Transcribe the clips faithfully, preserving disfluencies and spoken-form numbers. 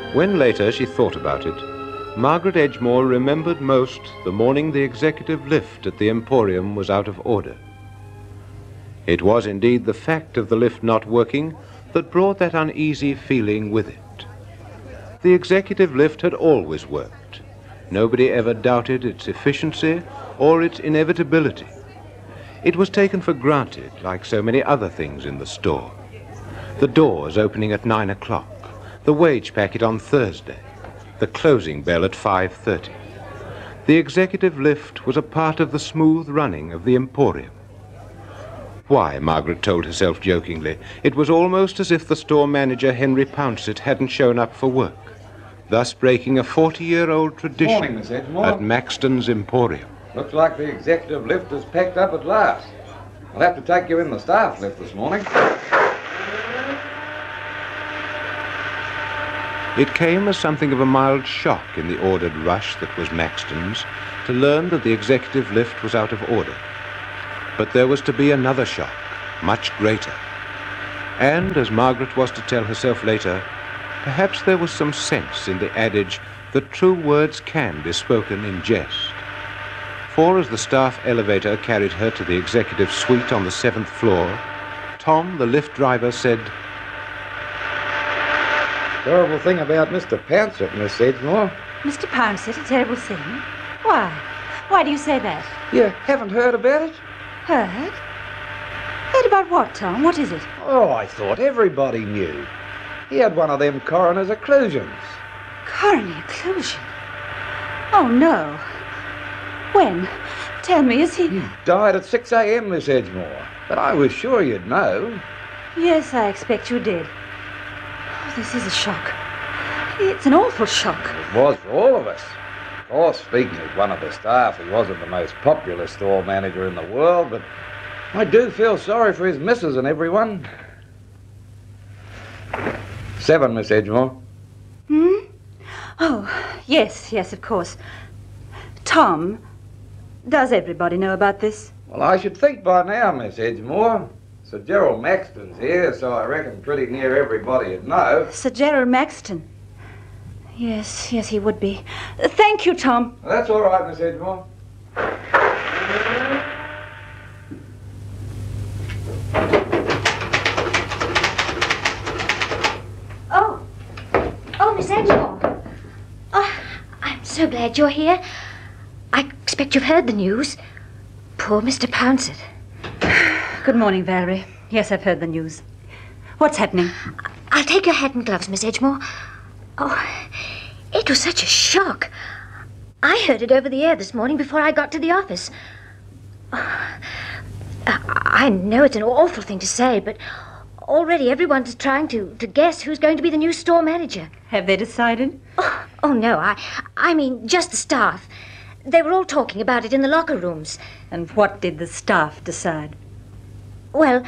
When later she thought about it, Margaret Edgemore remembered most the morning the executive lift at the Emporium was out of order. It was indeed the fact of the lift not working that brought that uneasy feeling with it. The executive lift had always worked. Nobody ever doubted its efficiency or its inevitability. It was taken for granted, like so many other things in the store. The doors opening at nine o'clock, the wage packet on Thursday, the closing bell at five thirty. The executive lift was a part of the smooth running of the Emporium. Why, Margaret told herself jokingly, it was almost as if the store manager, Henry Pouncett, hadn't shown up for work, thus breaking a forty-year-old tradition. Morning, Miss Edgemore. At Maxton's Emporium. Looks like the executive lift is packed up at last. I'll have to take you in the staff lift this morning. It came as something of a mild shock in the ordered rush that was Maxton's to learn that the executive lift was out of order. But there was to be another shock, much greater. And, as Margaret was to tell herself later, perhaps there was some sense in the adage that true words can be spoken in jest. For as the staff elevator carried her to the executive suite on the seventh floor, Tom, the lift driver, said, Terrible thing about Mister Pouncett, Miss Edgemore. Mister Pouncett, a terrible thing? Why? Why do you say that? You haven't heard about it? Heard? Heard about what, Tom? What is it? Oh, I thought everybody knew. He had one of them coroner's occlusions. Coronary occlusion? Oh, no. When? Tell me, is he... He died at six a.m., Miss Edgemore. But I was sure you'd know. Yes, I expect you did. Oh, this is a shock. It's an awful shock. It was for all of us. Of course, speaking as one of the staff, he wasn't the most popular store manager in the world, but I do feel sorry for his missus and everyone. Seven, Miss Edgemore. Hmm? Oh, yes, yes, of course. Tom, does everybody know about this? Well, I should think by now, Miss Edgemore. Sir Gerald Maxton's here, so I reckon pretty near everybody would know. Sir Gerald Maxton? Yes, yes, he would be. Uh, thank you, Tom. Well, that's all right, Miss Edgemore. Oh. Oh, Miss Edgemore. Oh, I'm so glad you're here. I expect you've heard the news. Poor Mister Pouncett. Good morning, Valerie. Yes, I've heard the news. What's happening? I'll take your hat and gloves, Miss Edgemore. Oh, it was such a shock. I heard it over the air this morning before I got to the office. Oh, I know it's an awful thing to say, but already everyone's trying to, to guess who's going to be the new store manager. Have they decided? Oh, oh, no, I, I mean just the staff. They were all talking about it in the locker rooms. And what did the staff decide? Well,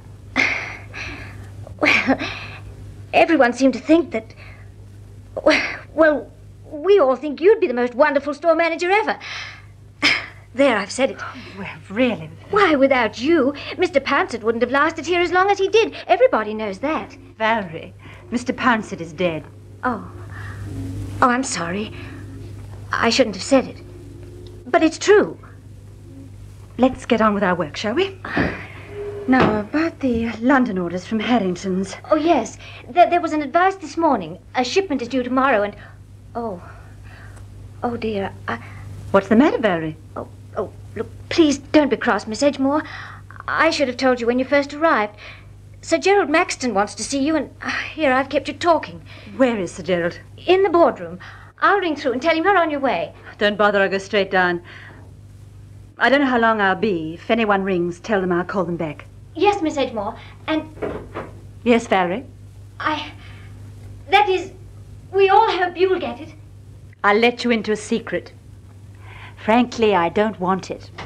well, everyone seemed to think that, well, we all think you'd be the most wonderful store manager ever. There, I've said it. Oh, well, really? Why, without you, Mister Pouncett wouldn't have lasted here as long as he did. Everybody knows that. Valerie, Mister Pouncett is dead. Oh. Oh, I'm sorry. I shouldn't have said it. But it's true. Let's get on with our work, shall we? Now, about the London orders from Harrington's. Oh, yes. There, there was an advice this morning. A shipment is due tomorrow and... Oh. Oh, dear. I... What's the matter, Valerie? Oh, oh, look, please don't be cross, Miss Edgemore. I should have told you when you first arrived. Sir Gerald Maxton wants to see you, and uh, here I've kept you talking. Where is Sir Gerald? In the boardroom. I'll ring through and tell him you're on your way. Don't bother, I'll go straight down. I don't know how long I'll be. If anyone rings, tell them I'll call them back. Yes, Miss Edgemore, and... Yes, Valerie? I... That is, we all hope you'll get it. I'll let you into a secret. Frankly, I don't want it.